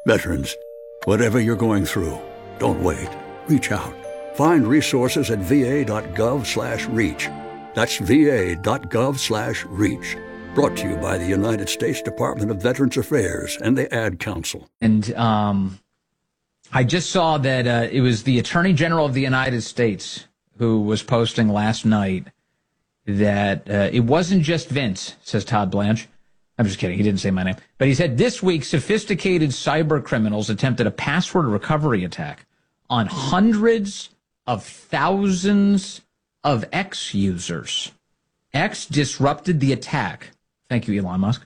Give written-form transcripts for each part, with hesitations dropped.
Veterans, whatever you're going through, don't wait. Reach out. Find resources at va.gov/reach. That's va.gov/reach. Brought to you by the United States Department of Veterans Affairs and the Ad Council. And I just saw that it was the Attorney General of the United States who was posting last night that it wasn't just Vince, says Todd Blanche. I'm just kidding. He didn't say my name. But he said this week, sophisticated cyber criminals attempted a password recovery attack on hundreds of thousands of X users. X disrupted the attack. Thank you, Elon Musk.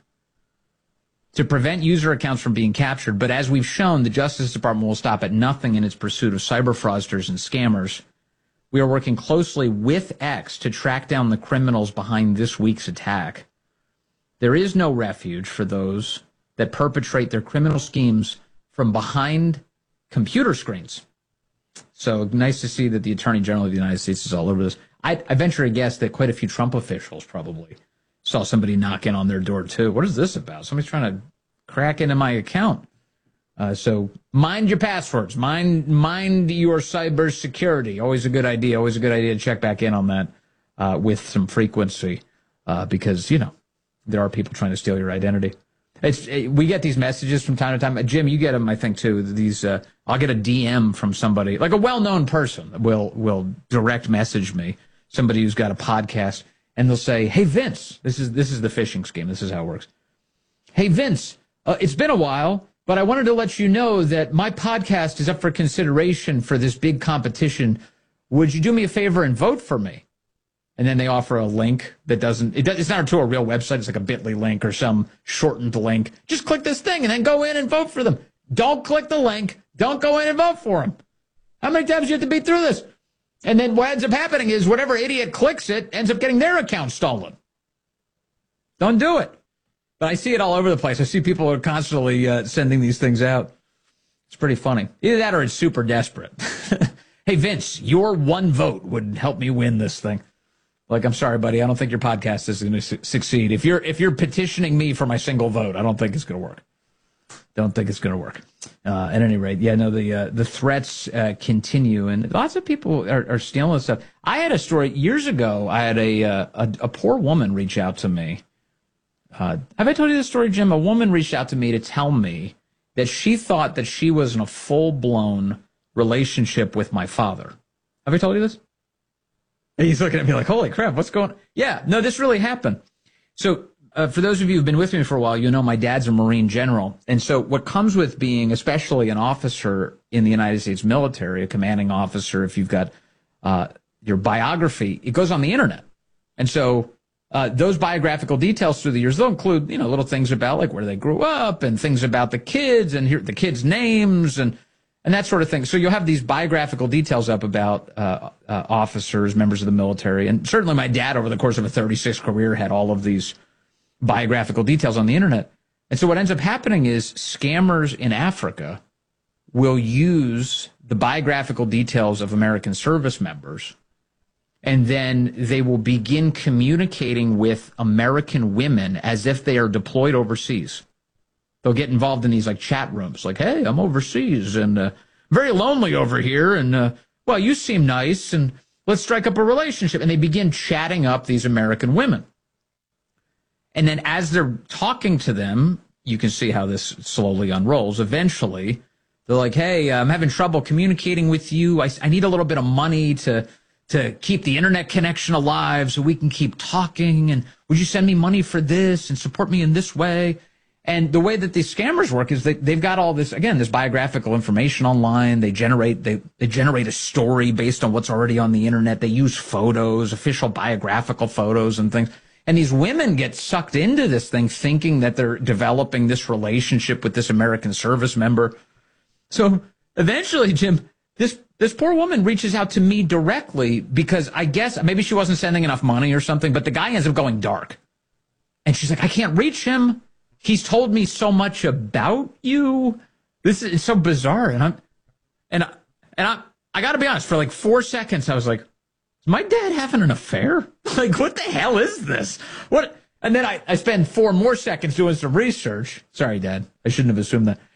To prevent user accounts from being captured. But as we've shown, the Justice Department will stop at nothing in its pursuit of cyber fraudsters and scammers. We are working closely with X to track down the criminals behind this week's attack. There is no refuge for those that perpetrate their criminal schemes from behind computer screens. So nice to see that the Attorney General of the United States is all over this. I venture to guess that quite a few Trump officials probably saw somebody knocking on their door too. What is this about? Somebody's trying to crack into my account. So mind your passwords. Mind your cyber security. Always a good idea. Always a good idea to check back in on that with some frequency because, you know, there are people trying to steal your identity. We get these messages from time to time. Jim, you get them, I think, too. These I'll get a DM from somebody, like a well-known person will direct message me, somebody who's got a podcast, and they'll say, "Hey, Vince," this is the phishing scheme. This is how it works. "Hey, Vince, it's been a while, but I wanted to let you know that my podcast is up for consideration for this big competition. Would you do me a favor and vote for me?" And then they offer a link that it's not to a real website. It's like a Bitly link or some shortened link. Just click this thing and then go in and vote for them. Don't click the link. Don't go in and vote for them. How many times do you have to beat through this? And then what ends up happening is whatever idiot clicks it ends up getting their account stolen. Don't do it. But I see it all over the place. I see people are constantly sending these things out. It's pretty funny. Either that or it's super desperate. Hey, Vince, your one vote would help me win this thing. Like, I'm sorry, buddy. I don't think your podcast is going to succeed. If you're petitioning me for my single vote, I don't think it's going to work. Don't think it's going to work. At any rate, yeah, no, the threats continue, and lots of people are stealing this stuff. I had a story years ago. I had a poor woman reach out to me. Have I told you this story, Jim? A woman reached out to me to tell me that she thought that she was in a full-blown relationship with my father. Have I told you this? And he's looking at me like, holy crap, what's going on? Yeah, no, this really happened. So for those of you who've been with me for a while, you know my dad's a Marine general. And so what comes with being especially an officer in the United States military, a commanding officer, if you've got your biography, it goes on the internet. And so those biographical details through the years, they'll include, you know, little things about like where they grew up and things about the kids and the kids' names and that sort of thing. So you'll have these biographical details up about officers, members of the military. And certainly my dad, over the course of a 36 career, had all of these biographical details on the internet. And so what ends up happening is scammers in Africa will use the biographical details of American service members, and then they will begin communicating with American women as if they are deployed overseas. They'll get involved in these like chat rooms, like, "Hey, I'm overseas and very lonely over here, and well, you seem nice, and let's strike up a relationship." And they begin chatting up these American women. And then as they're talking to them, you can see how this slowly unrolls. Eventually, they're like, "Hey, I'm having trouble communicating with you. I need a little bit of money to keep the internet connection alive so we can keep talking. And would you send me money for this and support me in this way?" And the way that these scammers work is they've got all this, again, this biographical information online. They generate a story based on what's already on the internet. They use photos, official biographical photos and things. And these women get sucked into this thing thinking that they're developing this relationship with this American service member. So eventually, Jim, this poor woman reaches out to me directly because I guess maybe she wasn't sending enough money or something, but the guy ends up going dark. And she's like, "I can't reach him. He's told me so much about you. This is so bizarre." And I got to be honest, for like 4 seconds, I was like, "Is my dad having an affair? Like, what the hell is this? What?" And then I spend 4 more seconds doing some research. Sorry, Dad. I shouldn't have assumed that.